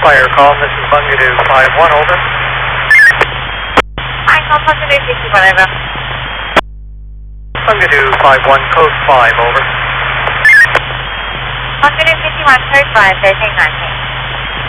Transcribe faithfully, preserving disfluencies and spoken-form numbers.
fire call. This is Bungadoo five one, over. I call Bungadoo fifty-one, over. Bungadoo five one, code five, over. Bungadoo fifty-one, code five, thirteen nineteen.